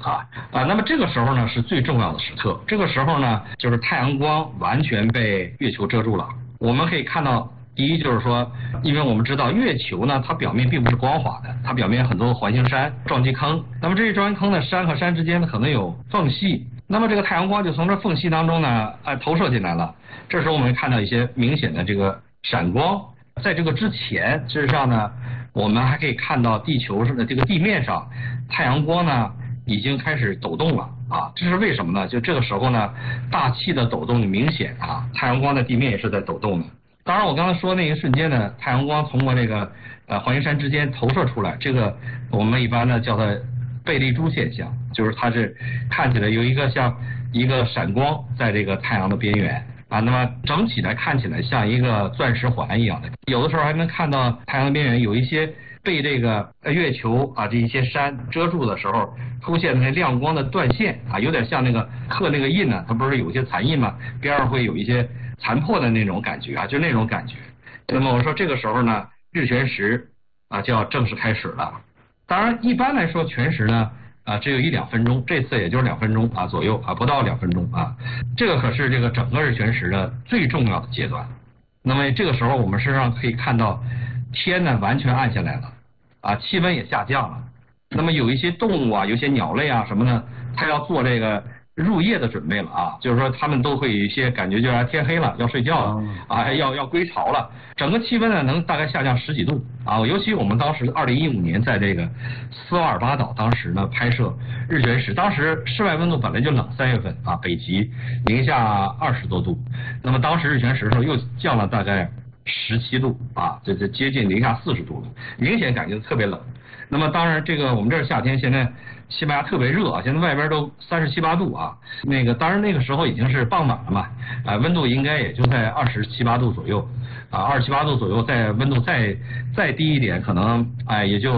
那么这个时候呢是最重要的时刻，这个时候呢就是太阳光完全被月球遮住了。我们可以看到，第一就是说，因为我们知道月球呢它表面并不是光滑的，它表面有很多环形山、撞击坑，那么这些撞击坑呢山和山之间呢可能有缝隙，那么这个太阳光就从这缝隙当中呢投射进来了，这时候我们看到一些明显的这个闪光。在这个之前，事实上呢我们还可以看到地球上的这个地面上太阳光呢已经开始抖动了这是为什么呢？就这个时候呢大气的抖动明显太阳光的地面也是在抖动的。当然我刚才说那一瞬间呢太阳光通过这个环形山之间投射出来，这个我们一般呢叫它贝利珠现象，就是它是看起来有一个像一个闪光在这个太阳的边缘那么整体来看起来像一个钻石环一样的，有的时候还能看到太阳的边缘有一些被这个月球这一些山遮住的时候出现那亮光的断线有点像那个刻那个印呢，它不是有一些残印吗？边上会有一些残破的那种感觉就那种感觉。那么我说这个时候呢日全食就要正式开始了。当然一般来说全食呢只有1-2分钟，这次也就是2分钟左右不到2分钟这个可是这个整个日全食的最重要的阶段。那么这个时候我们实际上可以看到天呢完全暗下来了气温也下降了。那么有一些动物有些鸟类什么呢，它要做这个入夜的准备了就是说它们都会有一些感觉，就是天黑了要睡觉了要归巢了。整个气温呢能大概下降10几度尤其我们当时2015年在这个斯瓦尔巴岛当时呢拍摄日全食，当时室外温度本来就冷，3月份北极零下20多度，那么当时日全食的时候又降了大概17度这接近零下40度了，明显感觉特别冷。那么当然这个我们这儿夏天现在西班牙特别热现在外边都37、8度那个当然那个时候已经是傍晚了嘛温度应该也就在27、8度左右27、8度左右，在温度再低一点可能也就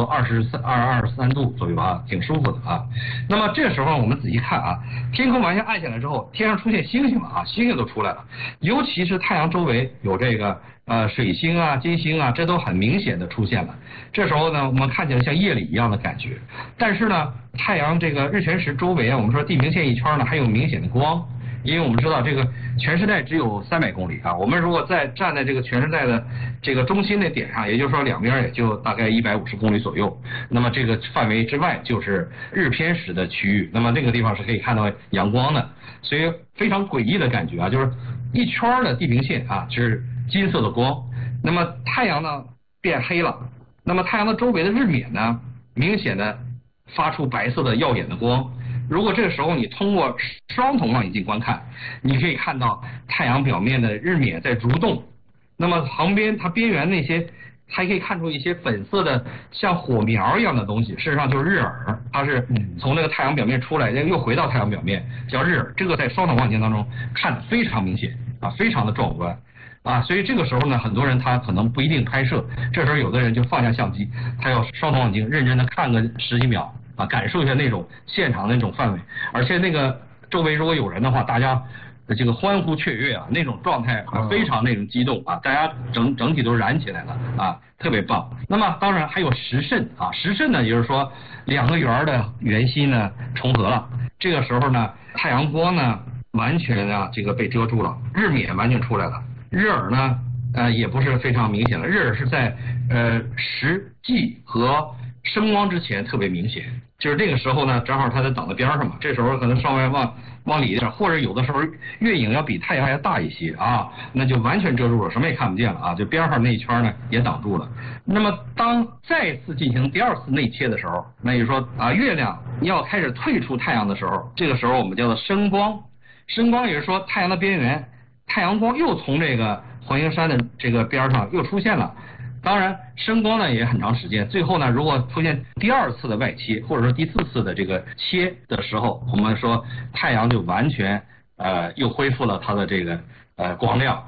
23度左右挺舒服的那么这个时候我们仔细看天空完全暗下来之后，天上出现星星了星星都出来了，尤其是太阳周围有这个水星金星这都很明显的出现了。这时候呢我们看起来像夜里一样的感觉，但是呢太阳这个日全食周围我们说地平线一圈呢还有明显的光，因为我们知道这个全时带只有300公里我们如果再站在这个全时带的这个中心的点上，也就是说两边也就大概150公里左右，那么这个范围之外就是日偏食的区域，那么那个地方是可以看到阳光的，所以非常诡异的感觉就是一圈的地平线是金色的光，那么太阳呢变黑了，那么太阳的周围的日冕呢明显的发出白色的耀眼的光。如果这个时候你通过双筒望远镜观看，你可以看到太阳表面的日冕在蠕动，那么旁边它边缘那些还可以看出一些粉色的像火苗一样的东西，事实上就是日珥，它是从那个太阳表面出来又回到太阳表面叫日珥，这个在双筒望远镜当中看得非常明显非常的壮观所以这个时候呢很多人他可能不一定拍摄，这时候有的人就放下相机，他要双筒望远镜认真的看个10几秒感受一下那种现场的那种氛围，而且那个周围如果有人的话，大家这个欢呼雀跃那种状态非常那种激动大家整体都燃起来了特别棒。那么当然还有时辰时辰呢也就是说2个圆的圆心呢重合了，这个时候呢太阳光呢完全这个被遮住了，日冕完全出来了，日珥呢也不是非常明显了，日珥是在实际和升光之前特别明显，就是这个时候呢正好它在挡在边上嘛，这时候可能稍微往里一点，或者有的时候月影要比太阳还要大一些那就完全遮住了，什么也看不见了就边上那一圈呢也挡住了。那么当再次进行第2次内切的时候，那也就是说月亮要开始退出太阳的时候，这个时候我们叫做升光。升光也就是说太阳的边缘，太阳光又从这个环形山的这个边上又出现了。当然升光呢也很长时间，最后呢如果出现第2次的外切或者说第4次的这个切的时候，我们说太阳就完全又恢复了它的这个光亮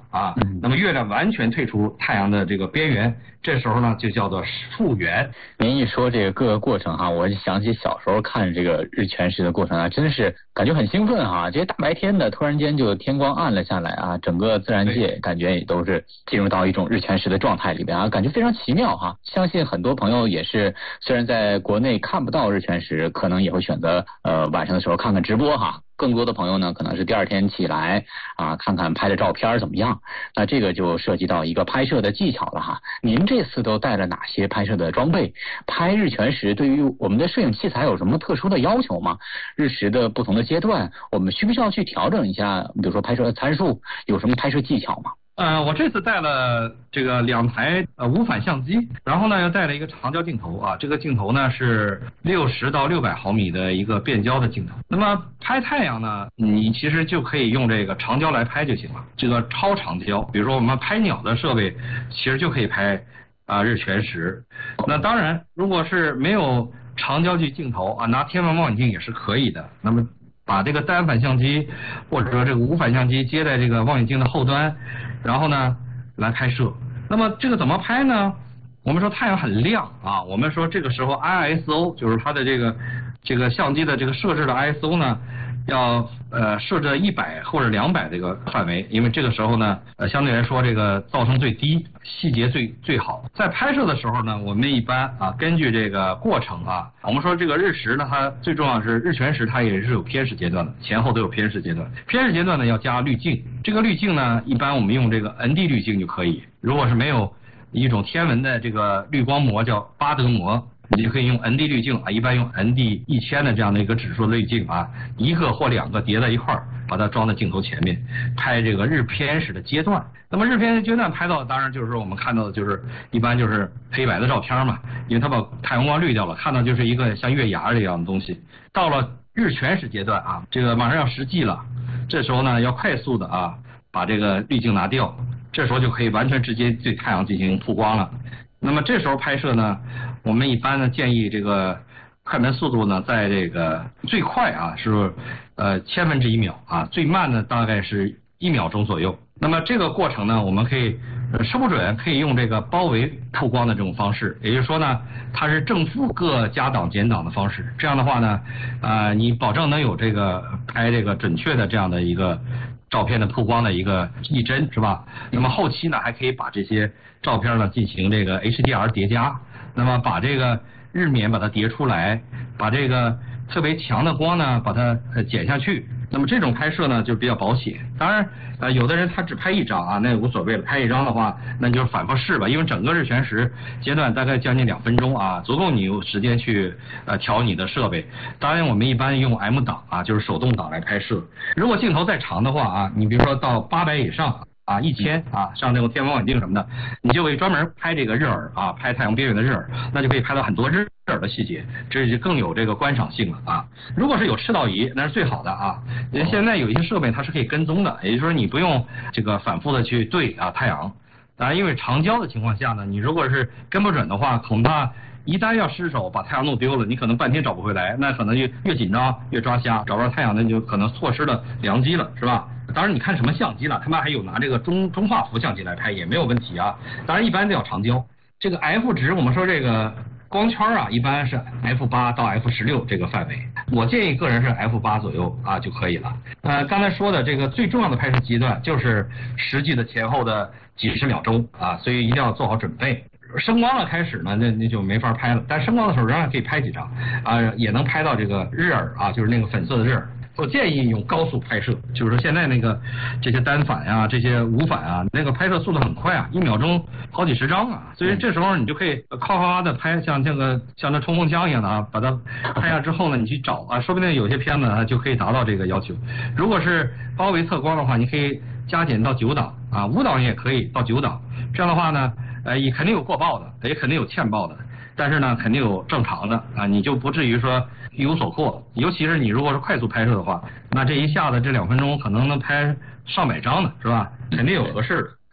啊，那么月亮完全退出太阳的这个边缘，这时候呢就叫做复圆。 您一说这个各个过程哈，我就想起小时候看这个日全食的过程啊，真是感觉很兴奋哈。这些大白天的，突然间就天光暗了下来啊，整个自然界感觉也都是进入到一种日全食的状态里边啊，感觉非常奇妙哈。相信很多朋友也是，虽然在国内看不到日全食，可能也会选择晚上的时候看看直播哈。更多的朋友呢，可能是第二天起来啊，看看拍的照片怎么样。那这个就涉及到一个拍摄的技巧了哈。您这次都带了哪些拍摄的装备？拍日全食对于我们的摄影器材有什么特殊的要求吗？日食的不同的阶段，我们需不需要去调整一下？比如说拍摄的参数，有什么拍摄技巧吗？ 我这次带了这个2台无反相机，然后呢又带了一个长焦镜头啊，这个镜头呢是60到600毫米的一个变焦的镜头。那么拍太阳呢，你其实就可以用这个长焦来拍就行了。这个超长焦，比如说我们拍鸟的设备，其实就可以拍日全食。那当然，如果是没有长焦距镜头啊，拿天文望远镜也是可以的。那么把这个单反相机或者说这个无反相机接在这个望远镜的后端，然后呢来拍摄。那么这个怎么拍呢？我们说太阳很亮啊，我们说这个时候 ISO 就是它的这个相机的这个设置的 ISO 呢，要设置100或者200这个范围，因为这个时候呢相对来说这个噪声最低，细节最好。在拍摄的时候呢，我们一般根据这个过程我们说这个日食呢，它最重要是日全食，它也是有偏食阶段的，前后都有偏食阶段。偏食阶段呢要加滤镜，这个滤镜呢一般我们用这个 ND 滤镜就可以。如果是没有一种天文的这个滤光膜叫巴德膜，你就可以用 ND 滤镜一般用 ND 1000的这样的一个指数的滤镜一个或2个叠在一块儿，把它装在镜头前面，拍这个日偏食的阶段。那么日偏食阶段拍到的当然就是说我们看到的就是一般就是黑白的照片嘛，因为它把太阳光滤掉了，看到就是一个像月牙这样的东西。到了日全食阶段这个马上要实际了，这时候呢要快速的把这个滤镜拿掉，这时候就可以完全直接对太阳进行曝光了。那么这时候拍摄呢，我们一般呢建议这个快门速度呢，在这个最快是千分之1秒最慢呢大概是1秒钟左右。那么这个过程呢，我们可以说不准可以用这个包围曝光的这种方式，也就是说呢，它是正负各加档减档的方式。这样的话呢，你保证能有这个拍这个准确的这样的一个照片的曝光的一个一帧，是吧？那么后期呢，还可以把这些照片呢进行这个 HDR 叠加，那么把这个日冕把它叠出来，把这个特别强的光呢把它减下去。那么这种拍摄呢就比较保险。当然有的人他只拍一张那也无所谓了，拍一张的话那就是反复试吧，因为整个日全食阶段大概将近2分钟足够你有时间去调你的设备。当然我们一般用 M 档就是手动挡来拍摄。如果镜头再长的话你比如说到800以上1000上这种天文望远镜什么的，你就可以专门拍这个日珥拍太阳边缘的日珥，那就可以拍到很多日珥的细节，这就更有这个观赏性了如果是有赤道仪，那是最好的现在有一些设备它是可以跟踪的，也就是说你不用这个反复的去对太阳。当然因为长焦的情况下呢，你如果是跟不准的话，恐怕一旦要失手把太阳弄丢了，你可能半天找不回来，那可能越紧张越抓瞎，找不着太阳那就可能错失了良机了，是吧？当然你看什么相机了，他们还有拿这个中画幅相机来拍也没有问题当然一般都要长焦。这个 F 值我们说这个光圈一般是 F8 到 F16这个范围，我建议个人是 F8 左右就可以了。刚才说的这个最重要的拍摄阶段就是实际的前后的几十秒钟所以一定要做好准备。升光了开始呢，那就没法拍了，但升光的时候仍然可以拍几张也能拍到这个日珥就是那个粉色的日珥。我建议用高速拍摄，就是说现在那个这些单反这些无反那个拍摄速度很快1秒钟好几十张所以这时候你就可以夸夸的拍，像那冲锋枪一样的把它拍下之后呢，你去找说不定有些片子它就可以达到这个要求。如果是包围测光的话，你可以加减到9档5档也可以到9档。这样的话呢也肯定有过曝的，也肯定有欠曝的，但是呢肯定有正常的你就不至于说一无所获。尤其是你如果是快速拍摄的话，那这一下子这2分钟可能能拍上百张呢，是吧？肯定有合适的。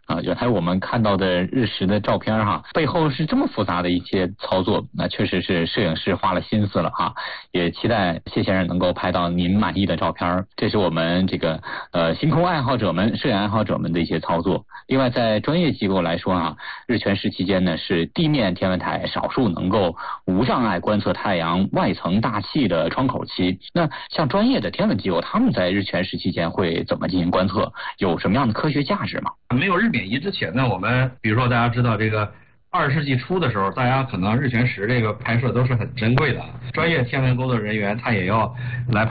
啊，原来我们看到的日食的照片哈，背后是这么复杂的一些操作，那确实是摄影师花了心思了哈。也期待谢先生能够拍到您满意的照片，这是我们这个星空爱好者们、摄影爱好者们的一些操作。另外，在专业机构来说啊，日全食期间呢是地面天文台少数能够无障碍观测太阳外层大气的窗口期。那像专业的天文机构，他们在日全食期间会怎么进行观测？有什么样的科学价值吗？ 没有日冕仪之前呢，我们比如说大家知道这个20世纪初的时候，大家可能日全食这个拍摄都是很珍贵的，专业天文工作人员他也要来拍